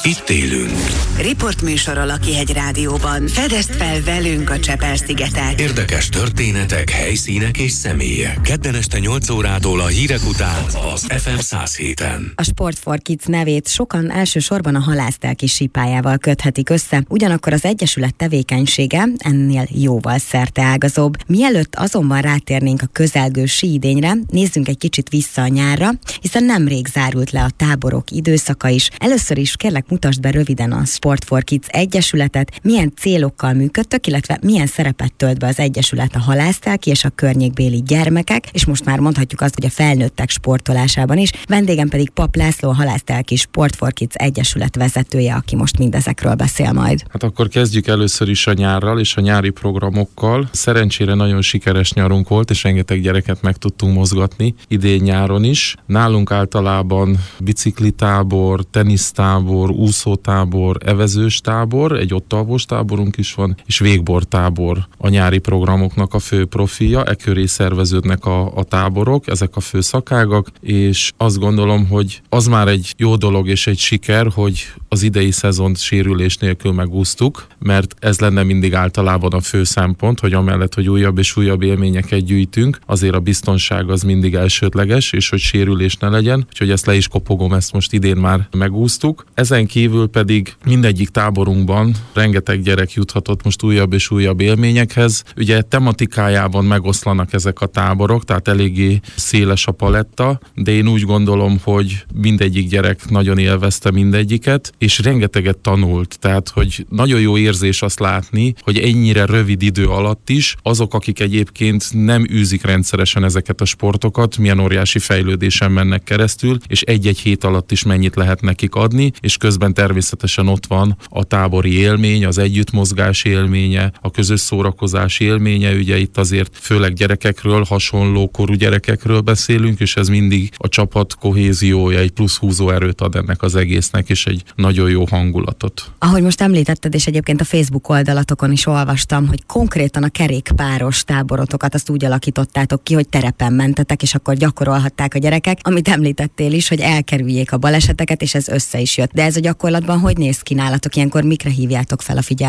itt élünk. Riportműsor a Lakihegy Rádióban. Fedezd fel velünk a Csepel-szigetet. Érdekes történetek, helyszínek és személyek. Kedden este 8 órától a hírek után az FM 107-en. A Sport for Kids nevét sokan elsősorban a halásztelki sípájával köthetik össze, ugyanakkor az egyesület tevékenysége ennél jóval szerteágazóbb. Mielőtt azonban rátérnénk a közelgő síidényre, nézzünk egy kicsit vissza a nyárra, hiszen nemrég zárult le a táborok időszaka is. Először is kérlek, mutasd be röviden a Sport for Kids egyesületet, milyen célokkal működtök, illetve milyen szerepet tölt be az egyesület a halásztelki és a környékbéli gyermekek, és most már mondhatjuk azt, hogy a felnőttek sportolásában is. Vendégem pedig Pap László, a halásztelki Sport for Kids egyesület vezetője, aki most mindezekről beszél majd. Hát akkor kezdjük először is a nyárral és a nyári programokkal. Szerencsére nagyon sikeres nyarunk volt, és rengeteg gyereket meg tudtunk mozgatni idén nyáron is. Nálunk általában biciklitábor, tenisztábor, úszótábor, evezős tábor, egy ottalvos táborunk is van, és végbortábor a nyári programoknak a fő profilja. E köré szerveződnek a táborok, ezek a fő szakágak, és azt gondolom, hogy az már egy jó dolog és egy siker, hogy az idei szezont sérülés nélkül megúsztuk, mert ez lenne mindig általában a fő szempont, hogy amellett, hogy újabb és újabb élményeket gyűjtünk, azért a biztonság az mindig elsődleges, és hogy sérülés ne legyen, úgyhogy ezt le is kopogom, ezt most idén már megúsztuk. Ezen kívül pedig mindegyik táborunkban rengeteg gyerek juthatott most újabb és újabb élményekhez. Ugye tematikájában megoszlanak ezek a táborok, tehát eléggé széles a paletta, de én úgy gondolom, hogy mindegyik gyerek nagyon élvezte mindegyiket, és rengeteget tanult. Tehát, hogy nagyon jó érzés azt látni, hogy ennyire rövid idő alatt is azok, akik egyébként nem űzik rendszeresen ezeket a sportokat, milyen óriási fejlődésen mennek keresztül, és egy-egy hét alatt is mennyit lehet nekik adni, és közben természetesen ott van a tábori élmény, az együttmozgás élménye, a közös szórakozás élménye, ugye itt azért főleg gyerekekről, hasonló korú gyerekekről beszélünk, és ez mindig a csapat kohéziója, egy plusz húzó erőt ad ennek az egésznek, és egy nagyon jó hangulatot. Ahogy most említetted, és egyébként a Facebook oldalatokon is olvastam, hogy konkrétan a kerékpáros táborotokat azt úgy alakítottátok ki, hogy terepen mentetek, és akkor gyakorolhatták a gyerekek, amit említettél is, hogy elkerüljék a baleseteket, és ez össze is jött. De ez a gyakorlatban hogy néz ki nálatok? Ilyenkor mikre hívjátok fel a figyelmet?